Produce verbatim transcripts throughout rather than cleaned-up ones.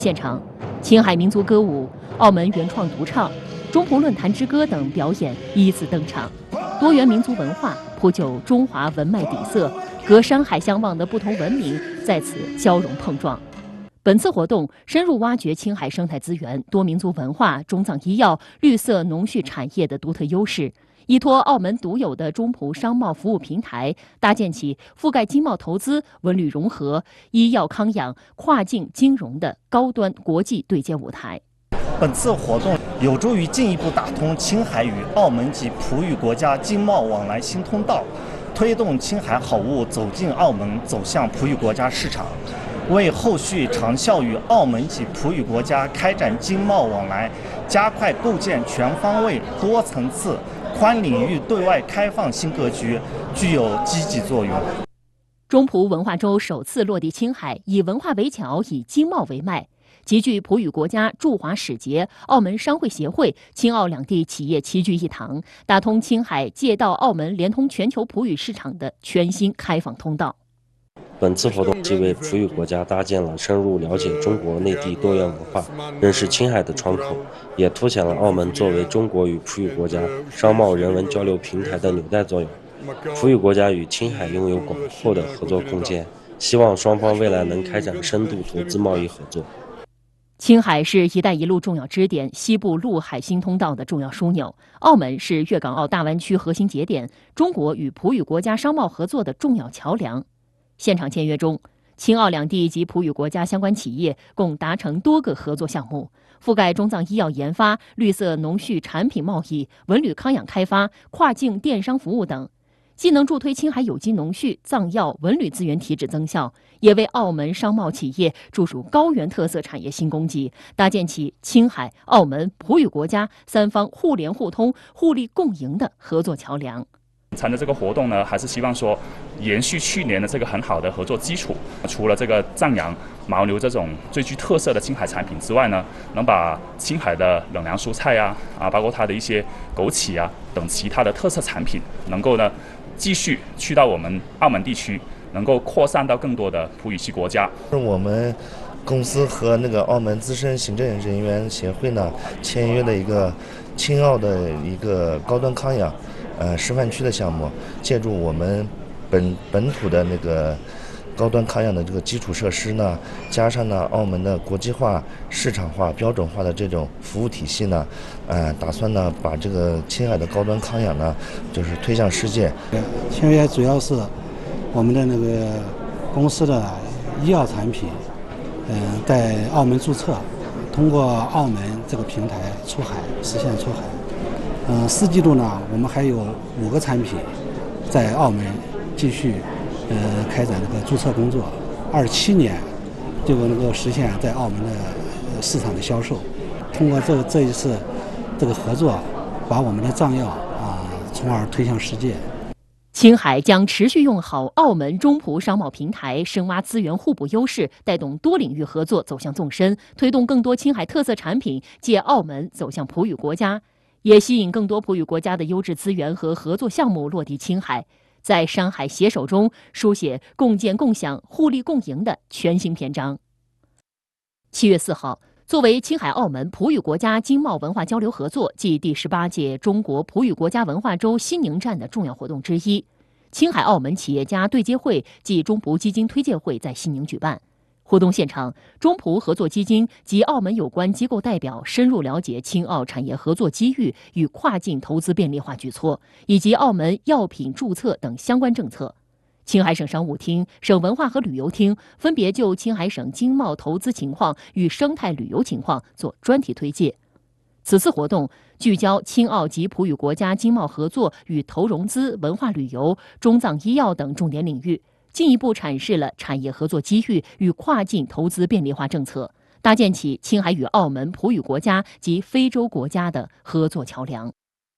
现场，青海民族歌舞、澳门原创独唱、中葡论坛之歌等表演依次登场，多元民族文化铺就中华文脉底色，隔山海相望的不同文明在此交融碰撞。本次活动深入挖掘青海生态资源、多民族文化、中藏医药、绿色农畜产业的独特优势。依托澳门独有的中葡商贸服务平台，搭建起覆盖经贸投资、文旅融合、医药康养、跨境金融的高端国际对接舞台。 本次活动有助于进一步打通青海与澳门及葡语国家经贸往来新通道，推动青海好物走进澳门，走向葡语国家市场，为后续长效与澳门及葡语国家开展经贸往来，加快构建全方位、多层次、宽领域对外开放新格局，具有积极作用。 中葡文化周首次落地青海，以文化为桥，以经贸为脉，集聚葡语国家驻华使节、澳门商会协会、青澳两地企业齐聚一堂，打通青海借道澳门连通全球葡语市场的全新开放通道。 本次活动既为葡语国家搭建了深入了解中国内地多元文化、认识青海的窗口，也凸显了澳门作为中国与葡语国家商贸人文交流平台的纽带作用。葡语国家与青海拥有广阔的合作空间，希望双方未来能开展深度投资贸易合作。 青海是“一带一路”重要支点，西部陆海新通道的重要枢纽；澳门是粤港澳大湾区核心节点，中国与葡语国家商贸合作的重要桥梁。现场签约中，青澳两地及葡语国家相关企业共达成多个合作项目，覆盖中藏医药研发、绿色农畜产品贸易、文旅康养开发、跨境电商服务等，既能助推青海有机农畜、藏药、文旅资源提质增效，也为澳门商贸企业注入高原特色产业新供给，搭建起青海、澳门、葡语国家三方互联互通、互利共赢的合作桥梁。 参加这个活动呢，还是希望说延续去年的这个很好的合作基础。除了这个藏羊、牦牛这种最具特色的青海产品之外呢，能把青海的冷凉蔬菜啊啊，包括它的一些枸杞啊等其他的特色产品，能够呢继续去到我们澳门地区，能够扩散到更多的葡语系国家。 我们公司和那个澳门资深行政人员协会呢签约了一个青澳的一个高端康养呃示范区的项目，借助我们本本土的那个高端康养的这个基础设施呢，加上呢澳门的国际化、市场化、标准化的这种服务体系呢，呃，打算呢把这个青海的高端康养呢，就是推向世界。 签约主要是我们的那个公司的医药产品，嗯、呃，在澳门注册，通过澳门这个平台出海，实现出海。嗯、呃，四季度呢，我们还有五个产品在澳门继续呃开展这个注册工作，二七年就能够实现在澳门的市场的销售。通过这这一次这个合作，把我们的藏药啊，从而推向世界。 青海将持续用好澳门中葡商贸平台，深挖资源互补优势，带动多领域合作走向纵深，推动更多青海特色产品借澳门走向葡语国家，也吸引更多葡语国家的优质资源和合作项目落地青海，在山海携手中书写共建共享、互利共赢的全新篇章。七月四号，作为青海澳门葡语国家经贸文化交流合作暨第十八届中国葡语国家文化周西宁站的重要活动之一，青海澳门企业家对接会暨中葡基金推介会在西宁举办。活动现场，中葡合作基金及澳门有关机构代表深入了解青澳产业合作机遇与跨境投资便利化举措，以及澳门药品注册等相关政策。青海省商务厅、省文化和旅游厅分别就青海省经贸投资情况与生态旅游情况做专题推介。此次活动聚焦青澳及葡语国家经贸合作与投融资、文化旅游、中藏医药等重点领域，进一步阐释了产业合作机遇与跨境投资便利化政策，搭建起青海与澳门葡语国家及非洲国家的合作桥梁。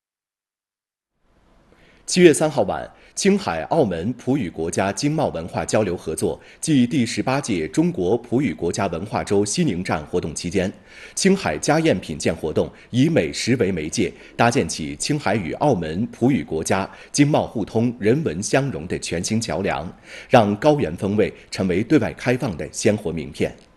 七月三号晚，青海澳门葡语国家经贸文化交流合作暨第十八届中国葡语国家文化周西宁站活动期间，青海家宴品鉴活动以美食为媒介，搭建起青海与澳门葡语国家经贸互通、人文相融的全新桥梁，让高原风味成为对外开放的鲜活名片。